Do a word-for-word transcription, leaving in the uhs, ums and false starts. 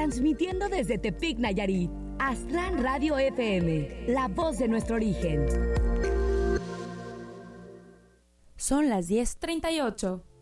Transmitiendo desde Tepic, Nayarit, Aztlán Radio F M, la voz de nuestro origen. Son las diez treinta y ocho.